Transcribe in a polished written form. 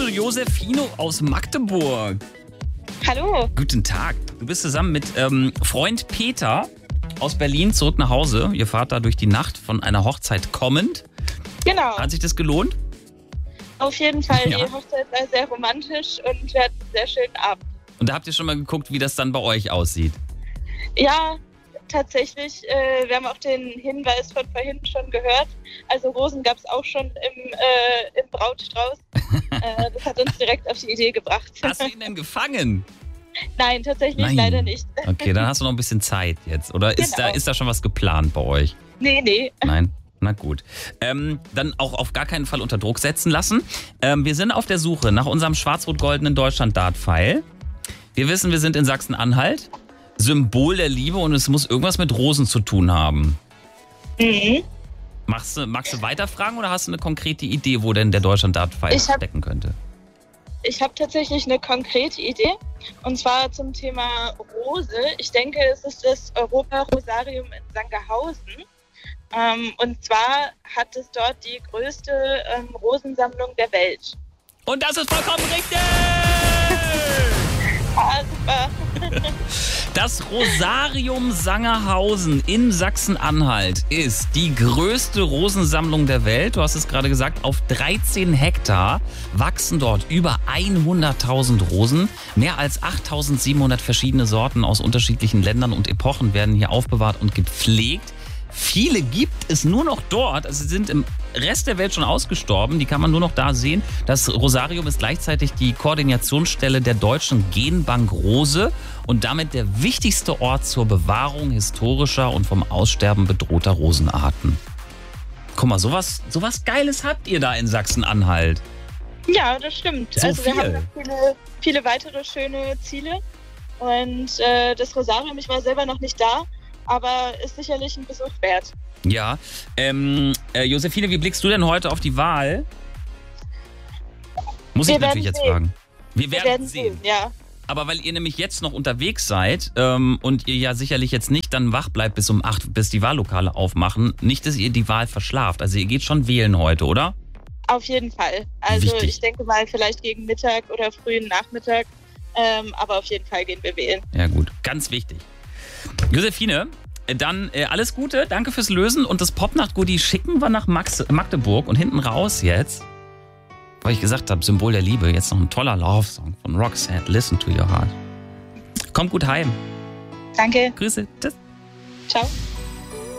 Josephine aus Magdeburg. Hallo. Guten Tag. Du bist zusammen mit Freund Peter aus Berlin zurück nach Hause. Ihr fahrt da durch die Nacht von einer Hochzeit kommend. Genau. Hat sich das gelohnt? Auf jeden Fall. Ja. Die Hochzeit war sehr romantisch und wir hatten einen sehr schönen Abend. Und da habt ihr schon mal geguckt, wie das dann bei euch aussieht? Ja, tatsächlich. Wir haben auch den Hinweis von vorhin schon gehört. Also Rosen gab es auch schon im Brautstrauß. Das hat uns direkt auf die Idee gebracht. Hast du ihn denn gefangen? Nein, tatsächlich Nein. leider nicht. Okay, dann hast du noch ein bisschen Zeit jetzt. Oder ist Genau. da schon was geplant bei euch? Nee. Nein? Na gut. Dann auch auf gar keinen Fall unter Druck setzen lassen. Wir sind auf der Suche nach unserem schwarz-rot-goldenen Deutschland-Dart-Pfeil. Wir wissen, wir sind in Sachsen-Anhalt. Symbol der Liebe und es muss irgendwas mit Rosen zu tun haben. Mhm. Magst du weiterfragen oder hast du eine konkrete Idee, wo denn der Deutschland-Dart-Pfeil stecken könnte? Ich habe tatsächlich eine konkrete Idee. Und zwar zum Thema Rose. Ich denke, es ist das Europa-Rosarium in Sangerhausen. Und zwar hat es dort die größte Rosensammlung der Welt. Und das ist vollkommen richtig! Ah, super. Das Rosarium Sangerhausen in Sachsen-Anhalt ist die größte Rosensammlung der Welt. Du hast es gerade gesagt, auf 13 Hektar wachsen dort über 100.000 Rosen. Mehr als 8.700 verschiedene Sorten aus unterschiedlichen Ländern und Epochen werden hier aufbewahrt und gepflegt. Viele gibt es nur noch dort, also sie sind im Rest der Welt schon ausgestorben, die kann man nur noch da sehen. Das Rosarium ist gleichzeitig die Koordinationsstelle der Deutschen Genbank Rose und damit der wichtigste Ort zur Bewahrung historischer und vom Aussterben bedrohter Rosenarten. Guck mal, sowas Geiles habt ihr da in Sachsen-Anhalt. Ja, das stimmt. So also wir viel. haben noch viele weitere schöne Ziele. Und das Rosarium, ich war selber noch nicht da, aber ist sicherlich ein Besuch wert. Ja, Josephine, wie blickst du denn heute auf die Wahl? Muss ich natürlich jetzt fragen. Wir werden sehen. Ja. Aber weil ihr nämlich jetzt noch unterwegs seid und ihr ja sicherlich jetzt nicht dann wach bleibt bis um 8, bis die Wahllokale aufmachen, nicht, dass ihr die Wahl verschlaft. Also ihr geht schon wählen heute, oder? Auf jeden Fall. Also Wichtig. Ich denke mal vielleicht gegen Mittag oder frühen Nachmittag. Aber auf jeden Fall gehen wir wählen. Ja gut, ganz wichtig. Josephine, dann alles Gute, danke fürs Lösen und das Popnacht-Goodie schicken wir nach Magdeburg und hinten raus jetzt, weil ich gesagt habe, Symbol der Liebe, jetzt noch ein toller Love-Song von Roxette, Listen to Your Heart. Kommt gut heim. Danke. Grüße, tschüss. Ciao.